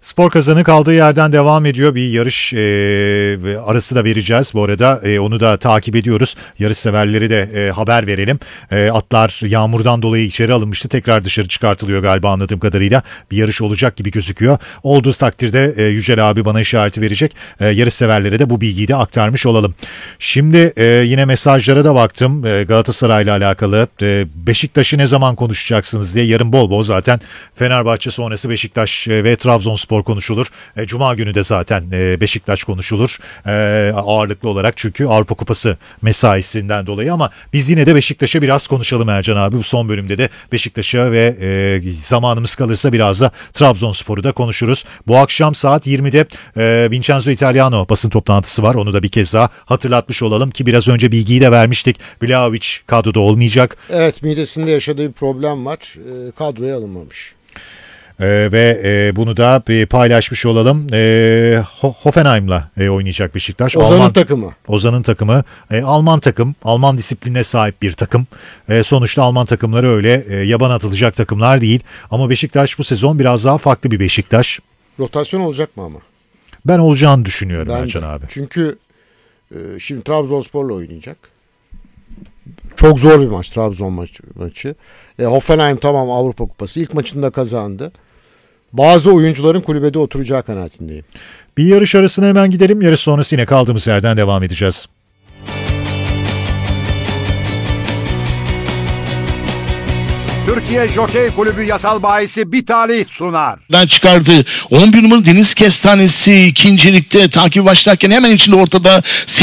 Spor Kazanı kaldığı yerden devam ediyor. Bir yarış arası da vereceğiz. Bu arada onu da takip ediyoruz. Yarış severleri de haber verelim. Atlar yağmurdan dolayı içeri alınmıştı. Tekrar dışarı çıkartılıyor galiba anladığım kadarıyla. Bir yarış olacak gibi gözüküyor. Olduğu takdirde Yücel abi bana işareti verecek. Yarış severlere de bu bilgiyi de aktarmış olalım. Şimdi yine mesajlara da baktım. Galatasaray'la alakalı. Beşiktaş'ı ne zaman konuşacaksınız diye. Yarın bol bol zaten Fenerbahçe sonrası Beşiktaş ve Trabzonspor konuşulur. Cuma günü de zaten Beşiktaş konuşulur. Ağırlıklı olarak çünkü Avrupa Kupası mesaisinden dolayı ama biz yine de Beşiktaş'a biraz konuşalım Ercan abi. Bu son bölümde de Beşiktaş'a ve zamanımız kalırsa biraz da Trabzonspor'u da konuşuruz. Bu akşam saat 20'de Vincenzo Italiano basın toplantısı var. Onu da bir kez daha hatırlatmış olalım ki biraz önce bilgiyi de vermiştik. Vlahovic kadroda olmayacak. Evet, midesinde yaşadığı bir problem var. Kadroya alınmamış. Ve bunu da paylaşmış olalım. Hoffenheim'la oynayacak Beşiktaş. Ozan'ın takımı. Ozan'ın takımı. Alman takım. Alman disiplinine sahip bir takım. Sonuçta Alman takımları öyle yaban atılacak takımlar değil. Ama Beşiktaş bu sezon biraz daha farklı bir Beşiktaş. Rotasyon olacak mı ama? Ben olacağını düşünüyorum Ercan abi. Çünkü şimdi Trabzonspor'la oynayacak. Çok zor bir maç Trabzon maçı. Hoffenheim tamam Avrupa Kupası. İlk maçında kazandı. Bazı oyuncuların kulübede oturacağı kanaatindeyim. Bir yarış arasına hemen gidelim. Yarış sonrası yine kaldığımız yerden devam edeceğiz. Türkiye Jokey Kulübü yasal bahisi bir talih sunar. Çıkardı. 11 numaralı Deniz Kestanesi ikincilikte takip başlarken hemen içinde ortada